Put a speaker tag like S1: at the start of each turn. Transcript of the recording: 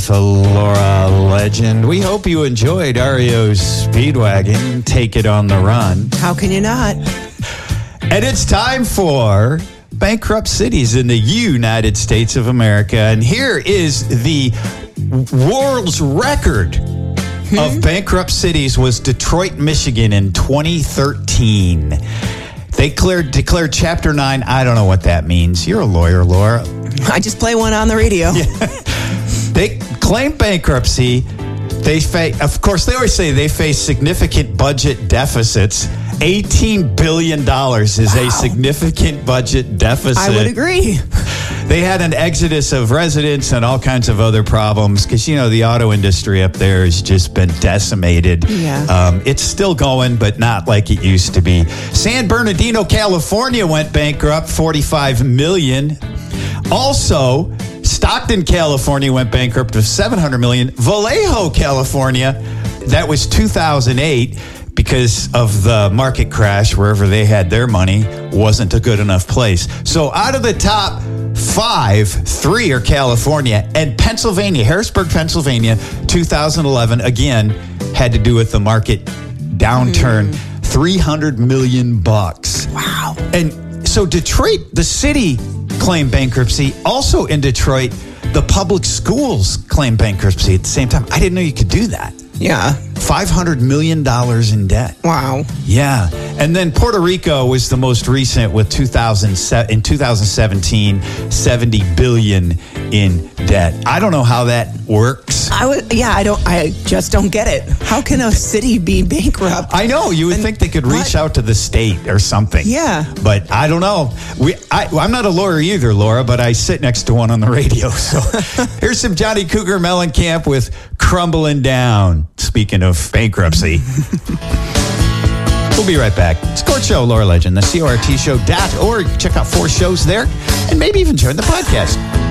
S1: Laura Legend. We hope you enjoyed REO's Speedwagon, Take It on the Run.
S2: How can you not?
S1: And it's time for Bankrupt Cities in the United States of America. And here is the world's record of bankrupt cities was Detroit, Michigan in 2013. They declared Chapter 9. I don't know what that means. You're a lawyer, Laura.
S2: I just play one on the radio.
S1: Yeah. They claim bankruptcy. Of course, they always say they face significant budget deficits. $18 billion is a significant budget deficit.
S2: I would agree.
S1: They had an exodus of residents and all kinds of other problems because, the auto industry up there has just been decimated.
S2: Yeah.
S1: It's still going, but not like it used to be. San Bernardino, California went bankrupt, $45 million. Also, Stockton, California went bankrupt of $700 million. Vallejo, California, that was 2008 because of the market crash wherever they had their money, wasn't a good enough place. So out of the top 5, 3 are California, and Pennsylvania, Harrisburg, Pennsylvania, 2011, again, had to do with the market downturn, $300 million.
S2: Wow.
S1: And so Detroit, the city, claimed bankruptcy. Also in Detroit, the public schools claimed bankruptcy at the same time. I didn't know you could do that.
S2: Yeah.
S1: $500 million in debt.
S2: Wow.
S1: Yeah. And then Puerto Rico was the most recent with in 2017, $70 billion in debt. I don't know how that works.
S2: I just don't get it. How can a city be bankrupt?
S1: I know. You would think they could reach out to the state or something.
S2: Yeah.
S1: But I don't know. I'm not a lawyer either, Laura, but I sit next to one on the radio. So here's some Johnny Cougar Mellencamp with Crumbling Down. Speaking of bankruptcy. We'll be right back. It's Court Show, Laura Legend, the CORTshow.org. Check out 4 shows there and maybe even join the podcast.